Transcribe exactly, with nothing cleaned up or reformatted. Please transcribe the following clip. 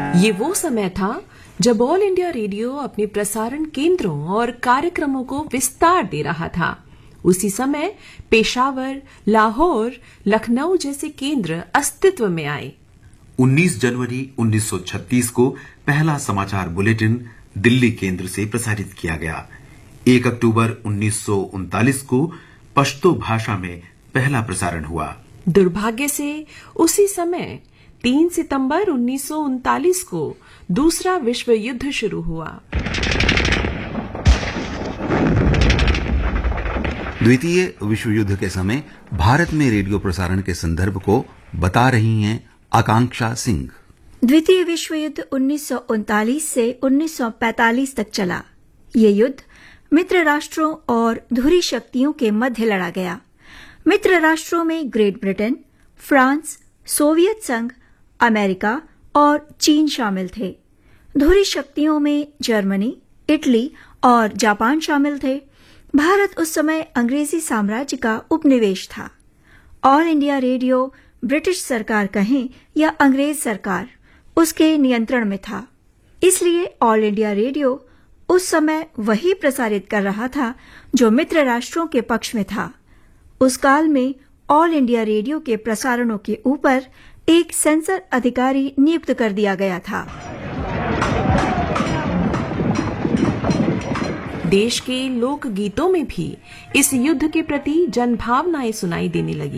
ये वो समय था जब ऑल इंडिया रेडियो अपने प्रसारण केंद्रों और कार्यक्रमों को विस्तार दे रहा था। उसी समय पेशावर, लाहौर, लखनऊ जैसे केंद्र अस्तित्व में आए। उन्नीस जनवरी उन्नीस सौ छत्तीस को पहला समाचार बुलेटिन दिल्ली केंद्र से प्रसारित किया गया। एक अक्टूबर उन्नीस सौ उनतालीस को पश्तो भाषा में पहला प्रसारण हुआ। दुर्भाग्य से उसी समय तीन सितंबर उन्नीस सौ उनतालीस को दूसरा विश्व युद्ध शुरू हुआ। द्वितीय विश्व युद्ध के समय भारत में रेडियो प्रसारण के संदर्भ को बता रही हैं आकांक्षा सिंह। द्वितीय विश्व युद्ध उन्नीस सौ उनतालीस से उन्नीस सौ पैंतालीस तक चला। ये युद्ध मित्र राष्ट्रों और धुरी शक्तियों के मध्य लड़ा गया। मित्र राष्ट्रों में ग्रेट ब्रिटेन, फ्रांस, सोवियत संघ, अमेरिका और चीन शामिल थे। धुरी शक्तियों में जर्मनी, इटली और जापान शामिल थे। भारत उस समय अंग्रेजी साम्राज्य का उपनिवेश था। ऑल इंडिया रेडियो ब्रिटिश सरकार कहें या अंग्रेज सरकार, उसके नियंत्रण में था। इसलिए ऑल इंडिया रेडियो उस समय वही प्रसारित कर रहा था जो मित्र राष्ट्रों के पक्ष में था। उस काल में ऑल इंडिया रेडियो के प्रसारणों के ऊपर एक सेंसर अधिकारी नियुक्त कर दिया गया था। देश के लोक गीतों में भी इस युद्ध के प्रति जनभावनाएं सुनाई देने लगी